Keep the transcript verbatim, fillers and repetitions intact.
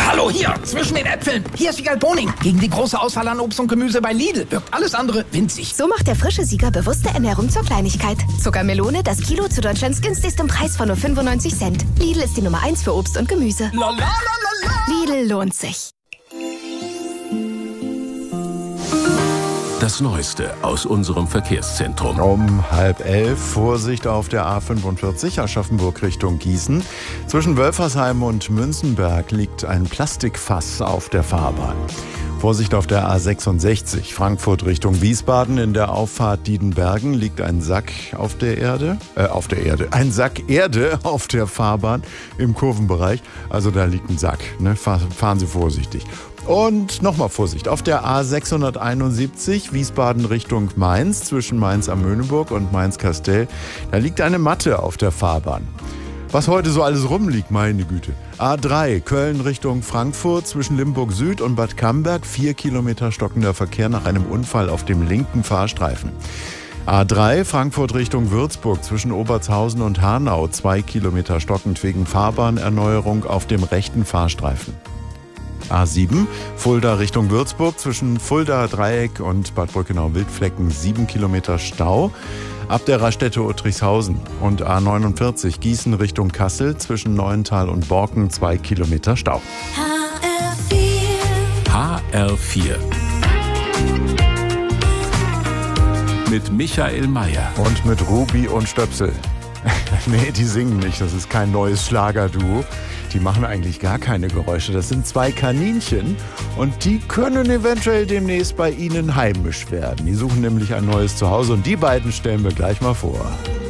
Hallo, hier, zwischen den Äpfeln. Hier ist Wiegald Boning. Gegen die große Auswahl an Obst und Gemüse bei Lidl wirkt alles andere winzig. So macht der frische Sieger bewusste Ernährung zur Kleinigkeit. Zuckermelone, das Kilo zu Deutschlands günstigstem Preis von nur fünfundneunzig Cent. Lidl ist die Nummer eins für Obst und Gemüse. La, la, la, la, la. Lidl lohnt sich. Das Neueste aus unserem Verkehrszentrum. Um halb elf, Vorsicht auf der A fünfundvierzig, Aschaffenburg Richtung Gießen. Zwischen Wölfersheim und Münzenberg liegt ein Plastikfass auf der Fahrbahn. Vorsicht auf der A sechsundsechzig, Frankfurt Richtung Wiesbaden. In der Auffahrt Diedenbergen liegt ein Sack auf der Erde, äh, auf der Erde, ein Sack Erde auf der Fahrbahn im Kurvenbereich. Also da liegt ein Sack, ne? Fahren Sie vorsichtig. Und nochmal Vorsicht, auf der A sechshunderteinundsiebzig, Wiesbaden Richtung Mainz, zwischen Mainz am Möhneburg und Mainz-Kastel, da liegt eine Matte auf der Fahrbahn. Was heute so alles rumliegt, meine Güte. A drei, Köln Richtung Frankfurt, zwischen Limburg Süd und Bad Camberg, vier Kilometer stockender Verkehr nach einem Unfall auf dem linken Fahrstreifen. A drei, Frankfurt Richtung Würzburg, zwischen Obertshausen und Hanau, zwei Kilometer stockend wegen Fahrbahnerneuerung auf dem rechten Fahrstreifen. A sieben, Fulda Richtung Würzburg, zwischen Fulda Dreieck und Bad Brückenau-Wildflecken, sieben Kilometer Stau. Ab der Raststätte Uttrichshausen. Und A neunundvierzig, Gießen Richtung Kassel, zwischen Neuental und Borken, zwei Kilometer Stau. H R vier. H R vier. Mit Michael Mayer. Und mit Ruby und Stöpsel. Nee, die singen nicht, das ist kein neues Schlagerduo. Die machen eigentlich gar keine Geräusche. Das sind zwei Kaninchen und die können eventuell demnächst bei Ihnen heimisch werden. Die suchen nämlich ein neues Zuhause und die beiden stellen wir gleich mal vor.